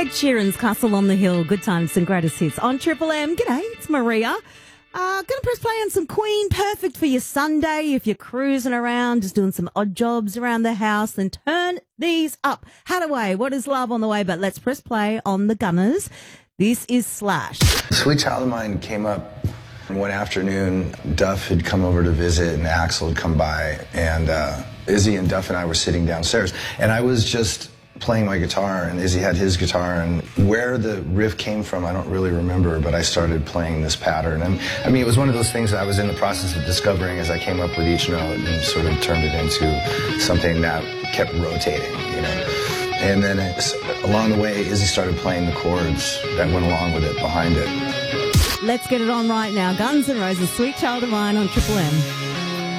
Ed Sheeran's Castle on the Hill, good times and greatest hits on Triple M. G'day, it's Maria. Gonna press play on some Queen, perfect for your Sunday if you're cruising around, just doing some odd jobs around the house, then turn these up. Hadaway, What is Love on the way, but let's press play on the Gunners. This is Slash. Sweet Child of Mine came up one afternoon. Duff had come over to visit and Axl had come by, and Izzy and Duff and I were sitting downstairs, and I was just playing my guitar, and Izzy had his guitar, and where the riff came from I don't really remember, but I started playing this pattern. And I mean, it was one of those things that I was in the process of discovering as I came up with each note and sort of turned it into something that kept rotating, you know. And then along the way, Izzy started playing the chords that went along with it, behind it. Let's get it on right now. Guns N' Roses, Sweet Child of Mine on Triple M.